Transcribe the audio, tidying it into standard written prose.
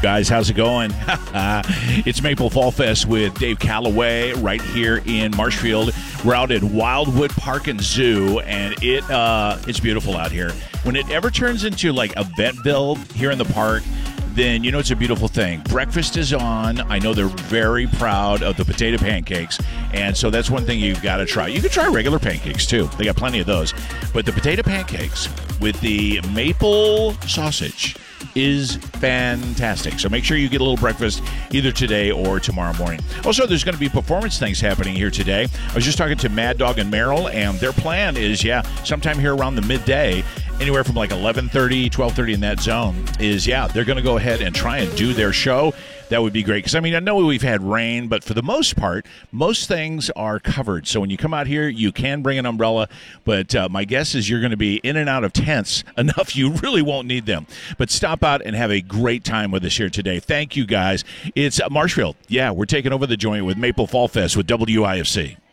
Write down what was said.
Guys, how's it going? It's Maple Fall Fest with Dave Calloway right here in Marshfield. We're out at Wildwood Park and Zoo, and it's beautiful out here. When it ever turns into like Eventville here in the park, then you know it's a beautiful thing. Breakfast is on. I know they're very proud of the potato pancakes, and so that's one thing you've got to try. You can try regular pancakes, too. They got plenty of those. But the potato pancakes with the maple sausage is fantastic. So make sure you get a little breakfast either today or tomorrow morning. Also, there's going to be performance things happening here today. I was just talking to Mad Dog and Merrill, and their plan is, sometime here around the midday, anywhere from like 11:30, 12:30 in that zone, is, they're going to go ahead and try and do their show. That would be great. Because, I know we've had rain, but for the most part, most things are covered. So when you come out here, you can bring an umbrella. But my guess is you're going to be in and out of tents enough you really won't need them. But stop out and have a great time with us here today. Thank you, guys. It's Marshfield. Yeah, we're taking over the joint with Maple Fall Fest with WIFC.